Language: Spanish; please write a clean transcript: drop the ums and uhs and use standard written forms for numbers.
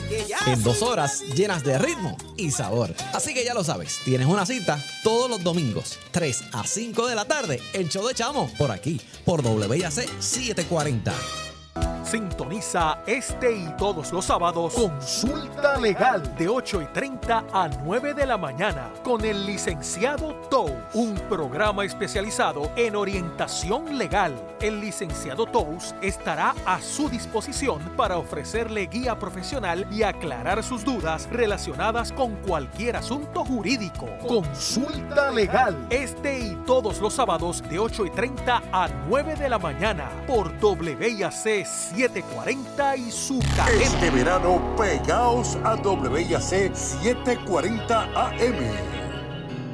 en 2 horas llenas de ritmo y sabor. Así que ya lo sabes, tienes una cita todos los domingos, 3 a 5 de la tarde, el show de Chamo, por aquí, por WIAC 740. Sintoniza este y todos los sábados Consulta Legal de 8:30 a 9 de la mañana con el licenciado Tous, un programa especializado en orientación legal. El licenciado Tous estará a su disposición para ofrecerle guía profesional y aclarar sus dudas relacionadas con cualquier asunto jurídico. Consulta Legal este y todos los sábados de 8:30 a 9 de la mañana por WIAC 740 y su cadena. Este verano pegaos a WIAC 740 AM.